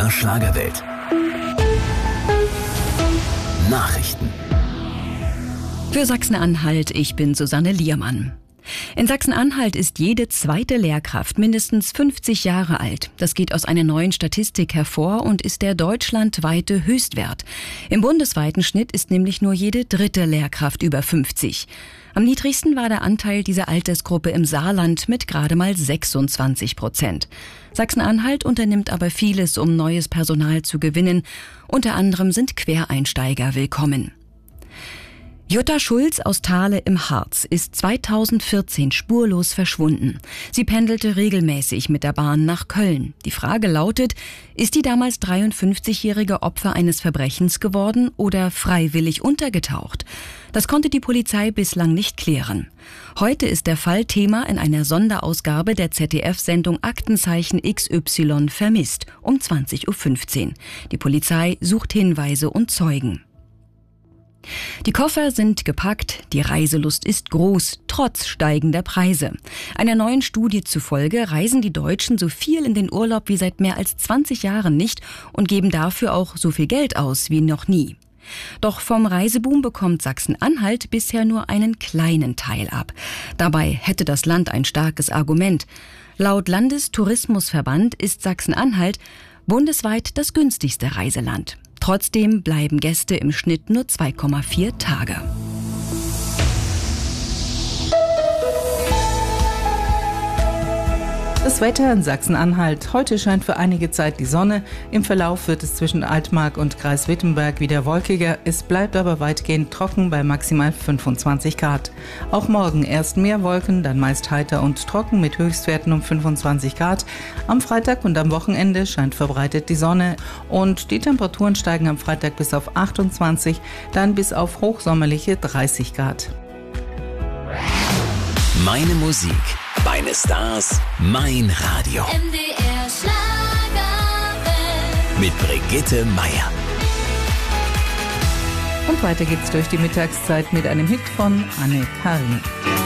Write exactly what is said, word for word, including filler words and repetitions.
R Schlagerwelt. Nachrichten. Für Sachsen-Anhalt, ich bin Susanne Liermann. In Sachsen-Anhalt ist jede zweite Lehrkraft mindestens fünfzig Jahre alt. Das geht aus einer neuen Statistik hervor und ist der deutschlandweite Höchstwert. Im bundesweiten Schnitt ist nämlich nur jede dritte Lehrkraft über fünfzig. Am niedrigsten war der Anteil dieser Altersgruppe im Saarland mit gerade mal sechsundzwanzig Prozent. Sachsen-Anhalt unternimmt aber vieles, um neues Personal zu gewinnen. Unter anderem sind Quereinsteiger willkommen. Jutta Schulz aus Thale im Harz ist zweitausendvierzehn spurlos verschwunden. Sie pendelte regelmäßig mit der Bahn nach Köln. Die Frage lautet, ist die damals dreiundfünfzigjährige Opfer eines Verbrechens geworden oder freiwillig untergetaucht? Das konnte die Polizei bislang nicht klären. Heute ist der Fall Thema in einer Sonderausgabe der Z D F-Sendung Aktenzeichen X Y vermisst um zwanzig Uhr fünfzehn. Die Polizei sucht Hinweise und Zeugen. Die Koffer sind gepackt, die Reiselust ist groß, trotz steigender Preise. Einer neuen Studie zufolge reisen die Deutschen so viel in den Urlaub wie seit mehr als zwanzig Jahren nicht und geben dafür auch so viel Geld aus wie noch nie. Doch vom Reiseboom bekommt Sachsen-Anhalt bisher nur einen kleinen Teil ab. Dabei hätte das Land ein starkes Argument. Laut Landestourismusverband ist Sachsen-Anhalt bundesweit das günstigste Reiseland. Trotzdem bleiben Gäste im Schnitt nur zwei Komma vier Tage. Das Wetter in Sachsen-Anhalt. Heute scheint für einige Zeit die Sonne. Im Verlauf wird es zwischen Altmark und Kreis Wittenberg wieder wolkiger. Es bleibt aber weitgehend trocken bei maximal fünfundzwanzig Grad. Auch morgen erst mehr Wolken, dann meist heiter und trocken mit Höchstwerten um fünfundzwanzig Grad. Am Freitag und am Wochenende scheint verbreitet die Sonne. Und die Temperaturen steigen am Freitag bis auf achtundzwanzig, dann bis auf hochsommerliche dreißig Grad. Meine Musik, meine Stars, mein Radio. M D R Schlagerwelt. Mit Brigitte Meier. Und weiter geht's durch die Mittagszeit mit einem Hit von Anne Karin.